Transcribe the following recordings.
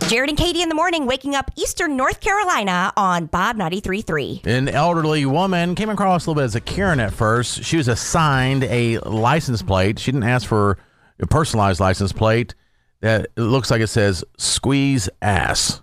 Jared and Katie in the morning, waking up Eastern North Carolina on Bob 93.3. An elderly woman came across a little bit as a Karen at first. She was assigned a license plate. She didn't ask for a personalized license plate. That it looks like it says "squeeze ass."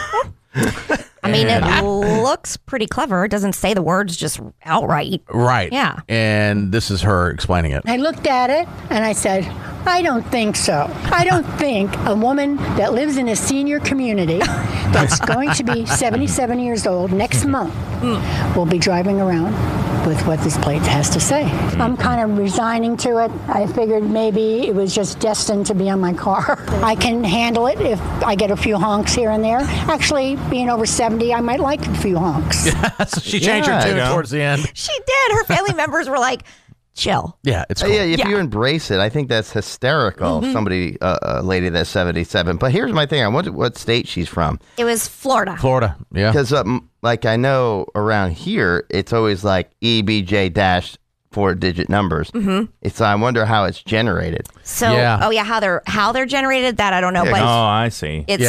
I mean, it looks pretty clever. It doesn't say the words just outright. Right. Yeah. And this is her explaining it. I looked at it and I said, I don't think so. I don't think a woman that lives in a senior community that's going to be 77 years old next month will be driving around with what this plate has to say. I'm kind of resigning to it. I figured maybe it was just destined to be on my car. I can handle it if I get a few honks here and there. Actually, being over 70, I might like a few honks. So she changed her tune towards the end. She did. Her family members were like, chill. Yeah, it's cool. Yeah, if you embrace it, I think that's hysterical. Somebody, a lady that's 77. But here's my thing. I wonder what state she's from. It was Florida. Florida, yeah. Because, like, I know around here, it's always like EBJ dash 4-digit numbers. So I wonder how it's generated. So, how they're generated, that I don't know. Yeah, But I see. it's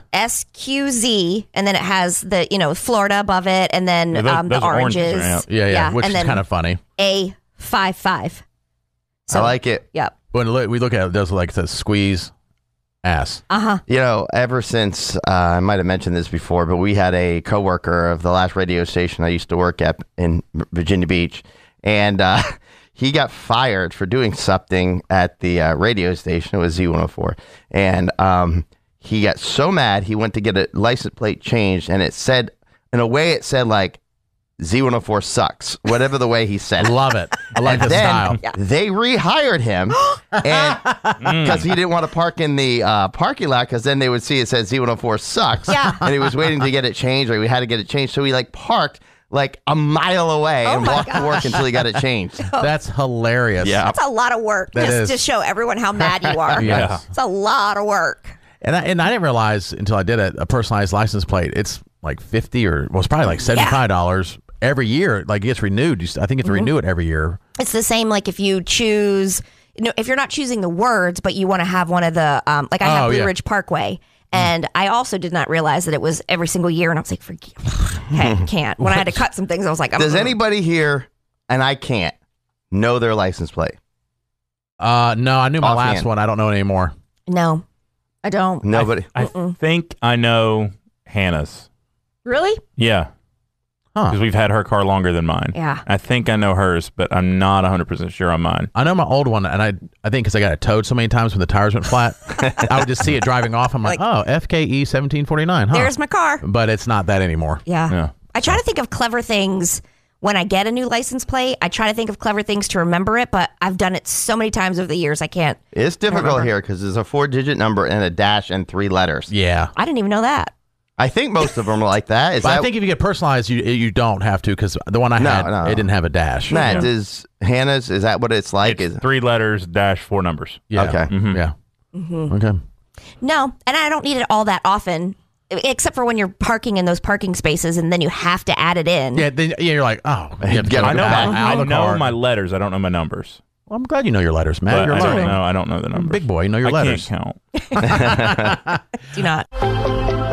SQZ, and then it has the, Florida above it, and then those the are oranges. Yeah, which and is then kind of funny. A55. I like it. Yep. When we look at it, it does look like it says "squeeze ass." Ever since, I might have mentioned this before, but we had a coworker of the last radio station I used to work at in Virginia Beach, and he got fired for doing something at the radio station. It was Z104. And he got so mad, he went to get a license plate changed, and it said, in a way, it said like, Z104 sucks, whatever the way he said it. Love it. I like the style. They rehired him and because he didn't want to park in the parking lot, because then they would see it says Z104 sucks. Yeah. And he was waiting to get it changed, or we had to get it changed. So he parked like a mile away and walked to work until he got it changed. That's hilarious. Yeah. That's a lot of work just to show everyone how mad you are. Yeah. It's a lot of work. And I didn't realize until I did it, a personalized license plate, it's like $50 it's probably like $75 every year. Like it gets renewed. I think you have to renew it every year. It's the same like if you choose, if you're not choosing the words, but you want to have one of the, like I have Blue Ridge Parkway. And I also did not realize that it was every single year. And I was like, can't. When I had to cut some things, I was like, does anybody here, and I can't, know their license plate? No, I knew my last one. I don't know it anymore. No, I don't. Nobody. I think I know Hannah's. Really? Yeah. Because we've had her car longer than mine. Yeah. I think I know hers, but I'm not 100% sure on mine. I know my old one, and I think because I got it towed so many times when the tires went flat, I would just see it driving off. I'm like, oh, FKE 1749. There's my car. But it's not that anymore. Yeah. I try to think of clever things when I get a new license plate. I try to think of clever things to remember it, but I've done it so many times over the years, I can't. It's difficult here because there's a 4-digit number and a dash and 3 letters. Yeah. I didn't even know that. I think most of them are like that. I think if you get personalized, you don't have to, because the one I had, it didn't have a dash. Matt, is Hannah's, is that what it's like? It's 3 letters, dash 4 numbers. Yeah. Okay. Yeah. Okay. No, and I don't need it all that often, except for when you're parking in those parking spaces and then you have to add it in. Yeah, then you're like, oh. You have to I know my letters. I don't know my numbers. Well, I'm glad you know your letters, Matt. But I don't know the numbers. Big boy, you know your letters. I can't count. Do not.